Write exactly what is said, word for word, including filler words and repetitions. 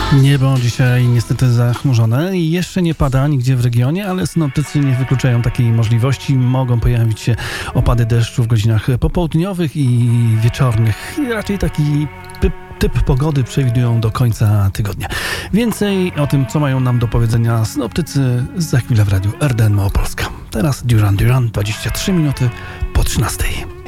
Niebo dzisiaj niestety zachmurzone i jeszcze nie pada nigdzie w regionie, ale synoptycy nie wykluczają takiej możliwości. Mogą pojawić się opady deszczu w godzinach popołudniowych i wieczornych. I raczej taki typ, typ pogody przewidują do końca tygodnia. Więcej o tym, co mają nam do powiedzenia synoptycy, za chwilę w radiu R D N Małopolska. Teraz Duran Duran, dwadzieścia trzy minuty po trzynastej.